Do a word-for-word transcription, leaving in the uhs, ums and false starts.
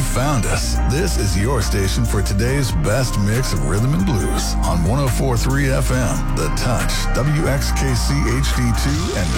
found us. This is your station for today's best mix of rhythm and blues on one oh four point three F M, The Touch, W X K C H D two, and